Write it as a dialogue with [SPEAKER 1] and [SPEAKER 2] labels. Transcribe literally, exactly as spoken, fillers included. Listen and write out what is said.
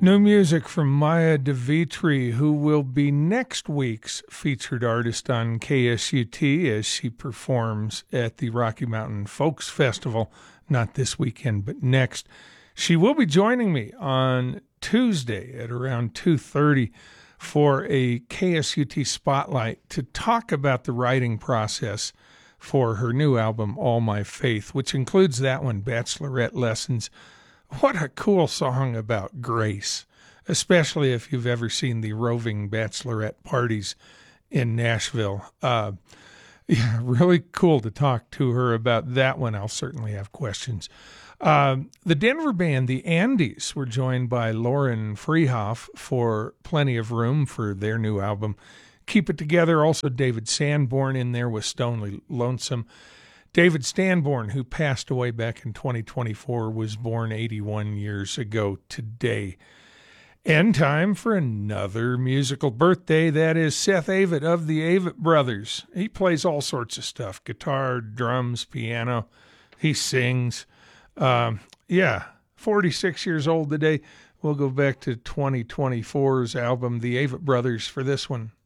[SPEAKER 1] New music from Maya DeVitri, who will be next week's featured artist on K S U T as she performs at the Rocky Mountain Folks Festival, not this weekend, but next. She will be joining me on Tuesday at around two thirty for a K S U T Spotlight to talk about the writing process for her new album, All My Faith, which includes that one, Bachelorette Lessons. What a cool song about grace, especially if you've ever seen the roving bachelorette parties in Nashville. Uh, yeah, really cool to talk to her about that one. I'll certainly have questions. Um, the Denver band, the Andes, were joined by Lauren Freehoff for Plenty of Room for their new album, Keep It Together. Also David Sanborn in there with Stonely Lonesome. David Sanborn, who passed away back in twenty twenty-four, was born eighty-one years ago today. And time for another musical birthday. That is Seth Avett of the Avett Brothers. He plays all sorts of stuff, guitar, drums, piano. He sings. Um, yeah, forty-six years old today. We'll go back to twenty twenty-four's album, The Avett Brothers, for this one.